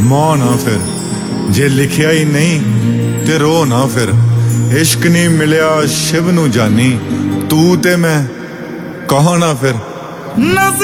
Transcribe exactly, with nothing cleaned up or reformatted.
ਮੌ ਨਾ ਫਿਰ, ਜੇ ਲਿਖਿਆ ਹੀ ਨਹੀਂ ਤੇ ਰੋ ਨਾ ਫਿਰ। ਇਸ਼ਕ ਨਹੀਂ ਮਿਲਿਆ ਸ਼ਿਵ ਨੂੰ ਜਾਨੀ, ਤੂੰ ਤੇ ਮੈਂ ਕੌਣ ਆ ਫਿਰ।